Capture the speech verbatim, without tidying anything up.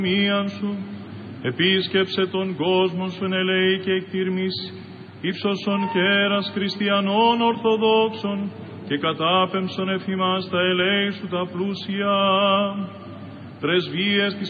μίαν σου, επίσκεψε τον κόσμο σου εν ελέη και εκτιρμής, ύψωσον κέρας χριστιανών ορθοδόξων, και κατάπεμψον εφημάς τα ελέη σου τα πλούσια. Πρεσβείες της